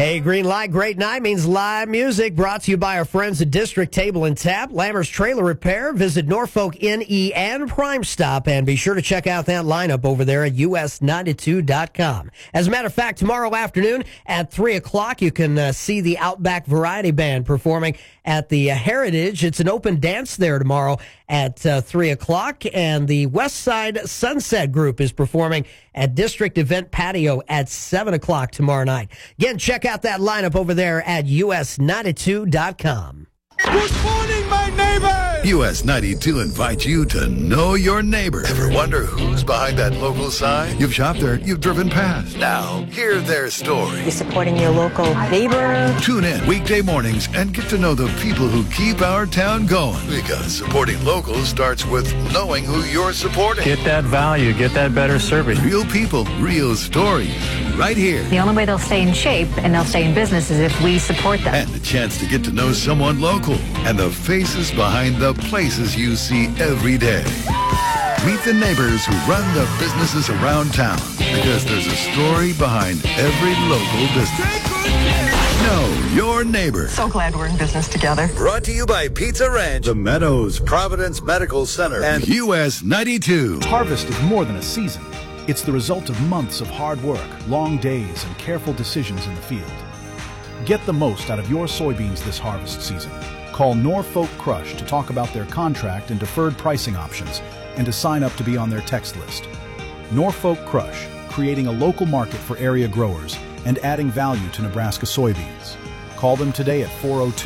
A green light, great night means live music. Brought to you by our friends at District Table and Tap, Lammer's Trailer Repair. Visit Norfolk NE and Prime Stop, and be sure to check out that lineup over there at us92.com. As a matter of fact, tomorrow afternoon at 3 o'clock, you can see the Outback Variety Band performing at the Heritage. It's an open dance there tomorrow at 3 o'clock, and the West Side Sunset Group is performing at District Event Patio at 7 o'clock tomorrow night. Again, check out that lineup over there at us92.com. Good morning, my neighbor! US 92 invites you to know your neighbor. Ever wonder who's behind that local sign? You've shopped there, you've driven past. Now, hear their story. You're supporting your local neighbor. Tune in weekday mornings and get to know the people who keep our town going. Because supporting locals starts with knowing who you're supporting. Get that value, get that better service. Real people, real stories, right here. The only way they'll stay in shape and they'll stay in business is if we support them. And the chance to get to know someone local and the faces behind the places you see every day. Meet the neighbors who run the businesses around town, because there's a story behind every local business. Know your neighbor. So glad we're in business together. Brought to you by Pizza Ranch, The Meadows, Providence Medical Center, and US 92. Harvest is more than a season. It's the result of months of hard work, long days, and careful decisions in the field. Get the most out of your soybeans this harvest season. Call Norfolk Crush to talk about their contract and deferred pricing options and to sign up to be on their text list. Norfolk Crush, creating a local market for area growers and adding value to Nebraska soybeans. Call them today at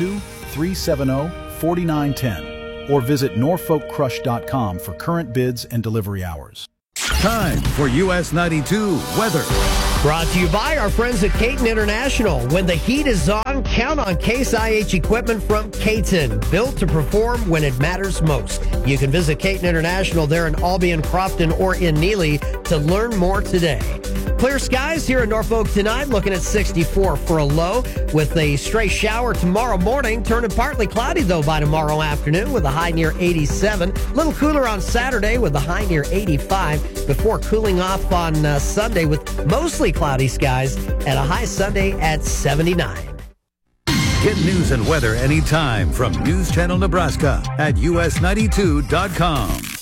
402-370-4910 or visit norfolkcrush.com for current bids and delivery hours. Time for US 92 weather. Brought to you by our friends at Caton International. When the heat is on, count on Case IH equipment from Caton, built to perform when it matters most. You can visit Caton International there in Albion, Crofton, or in Neely to learn more today. Clear skies here in Norfolk tonight, looking at 64 for a low, with a stray shower tomorrow morning, turning partly cloudy, though, by tomorrow afternoon, with a high near 87. A little cooler on Saturday with a high near 85, before cooling off on Sunday with mostly cloudy skies and a high Sunday at 79. Get news and weather anytime from News Channel Nebraska at us92.com.